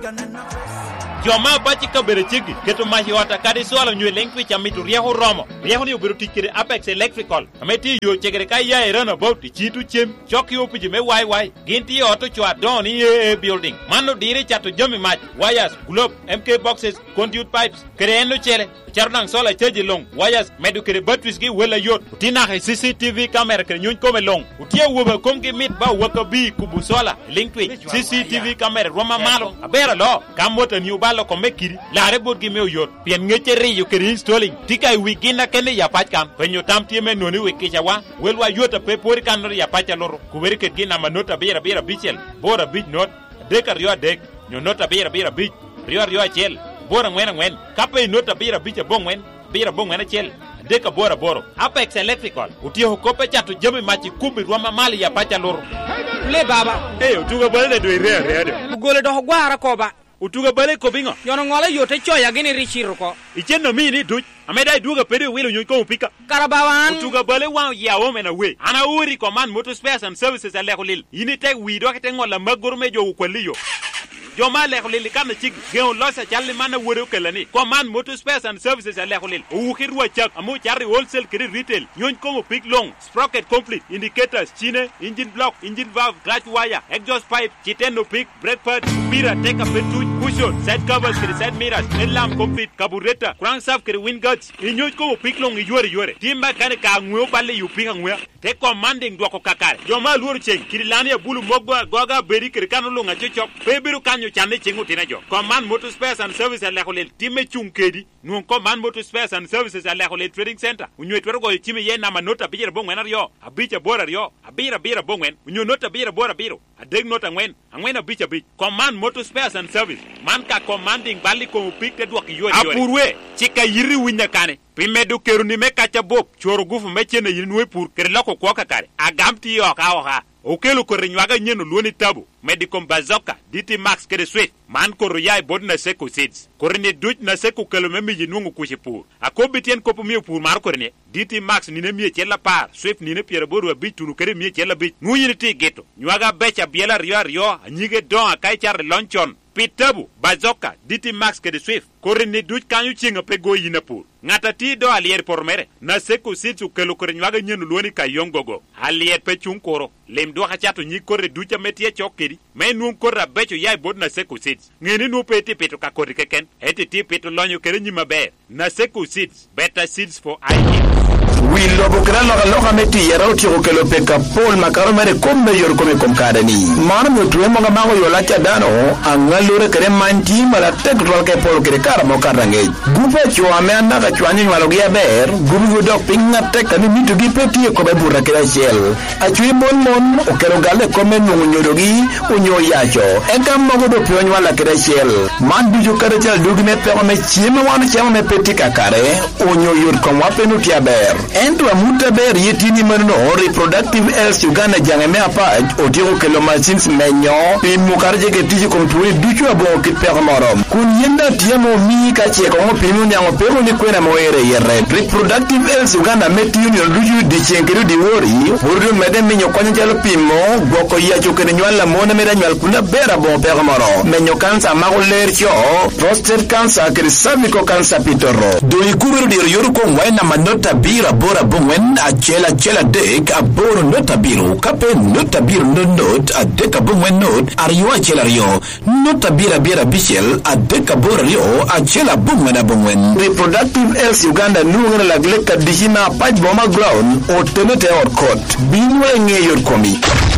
Joma bachi ka bere chigi keto mahi wata kadi swala nywe lengwi cha mitu rieho romo rieho ni ubiru tikiri Apex Electrical ameti yo chegere kai ya erana about chitu chem choki opiji me wai ginti auto chwa don e building mano dire chato jami match wires globe MK boxes conduit pipes kreeno chele charnang sola cheji long wires medu kere batwis gi wela yot utina ha CCTV camera kere nyun kome long utia woba komgi mit ba waka bi kubu sola lingwi CCTV camera roma malo abera lo kamota ni ubalo komekiri la rebot gi me yot pien ngecheri yo kere installing tika wigina kene ya pachkam penyo tamtie me noni wikisha wa welwa yota pe pori kanor ya pacha loro kuberi ket gina manota bera bichel bora bich not dekar yo dek nyonota bera bich rio chel bora ngwen kape nota bira bicha bongwen chel deka bora Apex Electrical utio kope chatu jami machi kubi rwama mali ya pacha loro le baba utuga bale do ire gole do gwara ko ba utuga bale ko bingo yono ngola yote choya gini richiro ko icheno mini duch ameda duga pede wilo nyuko upika karabawan utuga bale wa ya wome na we ana uri command motor spares and services alekolil yini tek wido kete ngola magurme jo ukwaliyo Joma lekhulil kana chig geo losa challi mana woro kelani command motor spares and services lekhulil ukirwa chak amu charri wholesale kiri retail nyon ko pick long sprocket complete indicators chine engine block engine valve clutch wire exhaust pipe chiteno pick brake pad bira take a petu cushion side covers kiri side mirrors headlamp complete carburetor crankshaft kiri wind guards nyon ko pick long yore timba kana ka ngwe balle yu pinga ngwe te commanding dwako kakare joma luru cheng kiri lani bulu mogwa goga beri kiri kanulu ngachochok pebiru kanyo chane chingu tinajo command motor spares and services lekhulil time chungkedi non command motor spares and services lekhulil trading center unyo twergo chime ye na manota bijere bongwen aryo abicha bora ryo abira bongwen unyo nota bira bora biro adeg nota ngwen abicha bich command motor spares and service man ka commanding bali ko pikte dwak yori apurwe chika yiri winya kane pimedu keruni me kacha bob choro gufu mechene yinwe pur kerlako kwa kakare agamti yo ka okelo ko renywaga nyeno luoni tabu medicom bazoka DT Max kede sweet man ko royai bodna seko seeds korne duch na seko kelo memi yinungu kushipur akobitien kopo mi pur mar korne DT Max nine mi chela par sweet nine piere boru bitunu kede mi chela bit nguyini ti geto nywaga becha biela rio anyige don akai char lonchon pitabu bazoka DT Max kede swift korne duch kanyu chinga pego yinapur ngata ti do alier pormere na seko seeds ukelo kornywaga nyeno luoni kayongogo alier pe chunkoro lem do chato nyi korre ducha metie chokedi me nun korra becho yai bod na seko seeds ngeni nu peti peto ka korri keken eti ti peto lonyo kere nyima be na seko seeds better seeds for ID Willo bokra loga meti yaro ti ko kelo peka pol makaro mere kombe yor kome kom kadani marmo tuwe mo ngamango yola cha dano angalure kere manti mala tek rol ke pol kere karamo karange gufa chwa me anda ka chwanyi walogia ber gubu dok pinga tek ani mitu gi peti ko be burra kere shel achwi mon o kero gale kome nyodo gi unyo yacho engam mo do pyo wala kere shel man bijo kare chal dugme pe me chima wan chama me peti kakare unyo yor kom wapenu ti aber Endwa mutaber yetini mano reproductive health Uganda jangame apaj otiro kelo machines menyo pin mukarje ke tiji komturi duchu abo kit permorom kun yenda tiamo mi ka che ko pinu nyango pero ni kwena moere yere reproductive health Uganda meti union duchu di chenkero di wori burdu mede minyo kwanya jalo pimo goko ya chokene nywala mona meda nywal kuna bera bo permorom menyo cancer magoler cho prostate cancer ke cervical cancer pitoro do ikuru di yoru ko waina manota bira bora bongwen a chela dek a boro nota biro kape nota biro not a deka bongwen not ariyo a chela rio nota bira bichel a deka bora rio a chela bongwen reproductive health Uganda nungana la gleka dijina paj boma ground o tenete or court binwe nge yor komi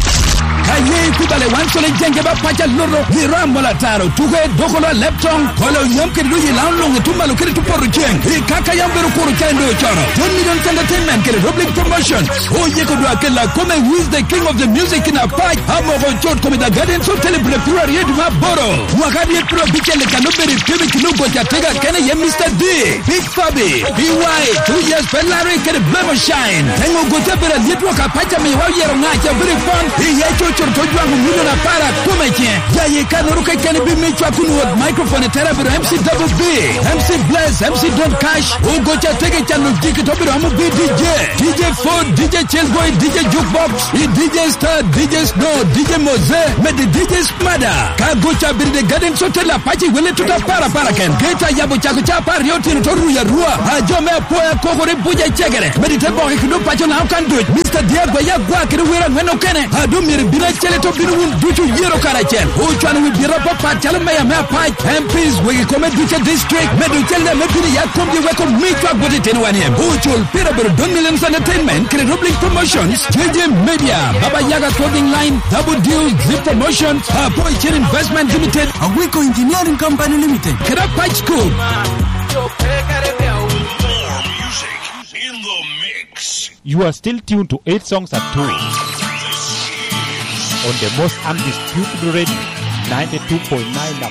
Kaye kubale wansole jenge ba pacha loro hirambo la taro tuge dokolo leptong kolo yomke luji launlong tumbalo kiri tuporo jeng kaka yambero kuru kendo chano 10 million entertainment kiri public promotion oye kodwa kela kome who is the king of the music in a fight hamo chot kome da garden so celebrate plurari yedu maboro wakadi yetro bichele kanoberi pibi kinuko jatega kene ye Mr. D Big Fabi BY 2 years penlari kiri blemo shine tengo gotebera yetu wakapacha mewa yero ngacha very fun yecho kor to jwangu milion para kuma kien ya ye kanuru ke ken bi mi chwa kunu microphone tera bi MC Double B MC Blaze MC Don Cash o go cha tege chanu diki to bi amu bi DJ Ford DJ Chillboy DJ Jukebox DJ Star DJ Snow DJ Moze med DJ Smada ka go cha bi de garden so tela pachi wele tuta para ken geta yabo cha cha par yoti to ruya rua a jo me poya kokore buje chegere med te bo hikudo pacho na kan do Mr Diego ya gwa kire wera ngeno kene adu mir bira chele to bi wun duchu yero karachen o chwana wi bira papa chale me ya me pa MPs we come duchu district med chele me bi ya kombi we ko mi chwa bodi tenwani o chul pira bir don million entertainment kire public promotions JJ Media Baba Yaga clothing line Double Deal Zip Promotions Boy Chain Investment Limited Awiko Engineering Company Limited Kira Patch School. In the mix. You are still tuned to 8 Songs at 2 on the most undisputed radio, 92.9